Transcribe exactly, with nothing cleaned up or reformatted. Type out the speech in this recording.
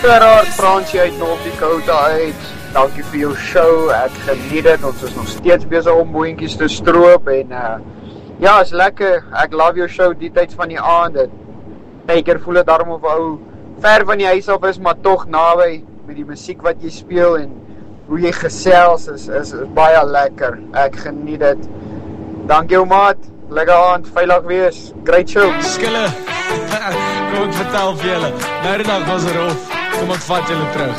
Gerard Fransie uit North Dakota uit. Dankie vir jou show, ek geniet dit, ons is nog steeds besig om boeintjies te stroop en uh, ja, is lekker, ek love jou show die tyd van die aand, kyker voel het daarom of ou ver van die huis af is, maar toch naby met die musiek wat jy speel en hoe jy gesels is, is, is baie lekker, ek geniet dit. Dankie jou maat, lekker aand, veilig wees, great show. Skille, kom ek vertel vir julle, nou die dag was er of, kom ek vat julle terug.